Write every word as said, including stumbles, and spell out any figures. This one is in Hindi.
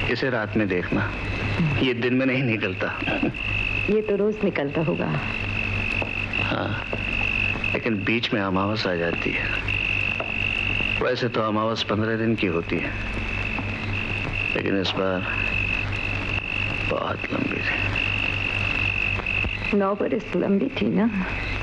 इसे रात में देखना, ये दिन में नहीं निकलता। ये तो रोज निकलता होगा। हाँ, लेकिन बीच में अमावस आ जाती है। वैसे तो अमावस पंद्रह दिन की होती है, लेकिन इस बार बहुत लंबी थी। नौ बरस लंबी थी ना।